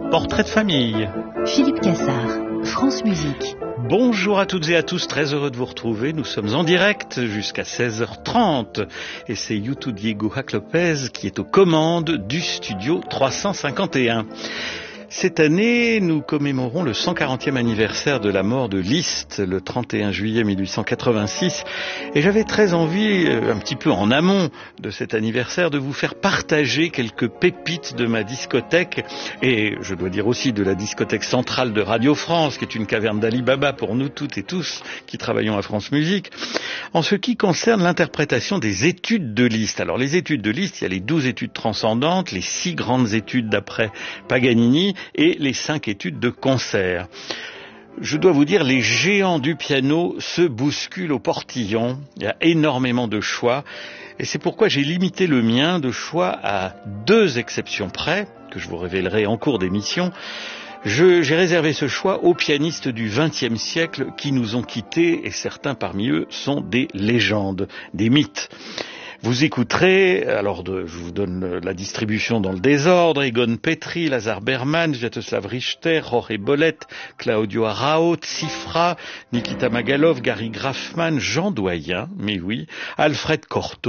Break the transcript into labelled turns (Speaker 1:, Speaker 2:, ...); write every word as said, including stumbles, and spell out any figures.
Speaker 1: Portrait de famille.
Speaker 2: Philippe Cassard, France Musique.
Speaker 1: Bonjour à toutes et à tous, très heureux de vous retrouver. Nous sommes en direct jusqu'à seize heures trente et c'est Youtou Diego Hack Lopez qui est aux commandes du studio trois cent cinquante et un. Cette année, nous commémorons le cent quarantième anniversaire de la mort de Liszt, le trente et un juillet mille huit cent quatre-vingt-six. Et j'avais très envie, un petit peu en amont de cet anniversaire, de vous faire partager quelques pépites de ma discothèque. Et je dois dire aussi de la discothèque centrale de Radio France, qui est une caverne d'Ali Baba pour nous toutes et tous qui travaillons à France Musique. En ce qui concerne l'interprétation des études de Liszt. Alors les études de Liszt, il y a les douze études transcendantes, les six grandes études d'après Paganini, et les cinq études de concert. Je dois vous dire, les géants du piano se bousculent au portillon. Il y a énormément de choix. Et c'est pourquoi j'ai limité le mien de choix à deux exceptions près, que je vous révélerai en cours d'émission. Je, j'ai réservé ce choix aux pianistes du vingtième siècle qui nous ont quittés, et certains parmi eux sont des légendes, des mythes. Vous écouterez, alors de, je vous donne la distribution dans le désordre, Egon Petri, Lazar Berman, Sviatoslav Richter, Jorge Bolet, Claudio Arrau, Tsifra, Nikita Magalov, Gary Grafman, Jean Doyen, mais oui, Alfred Cortot,